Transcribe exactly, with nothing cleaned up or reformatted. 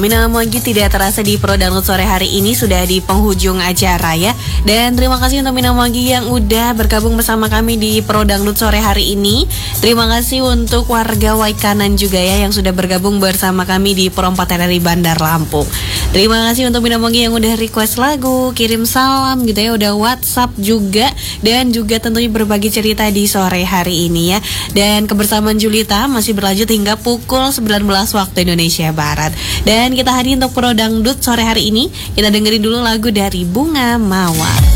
Minal Mogi tidak terasa di Pro Download sore hari ini sudah di penghujung acara ya. Dan terima kasih untuk Minal Mogi yang udah bergabung bersama kami di Pro Download sore hari ini. Terima kasih untuk warga Waikanan juga ya yang sudah bergabung bersama kami di Pro empat R R I Bandar Lampung. Terima kasih untuk Minal Mogi yang udah request lagu, kirim salam gitu ya, udah WhatsApp juga, dan juga tentunya berbagi cerita di sore hari ini ya. Dan kebersamaan Julita masih berlanjut hingga pukul sembilan belas waktu Indonesia Barat. Dan kita hadir untuk Pro Dangdut sore hari ini. Kita dengerin dulu lagu dari Bunga Mawar.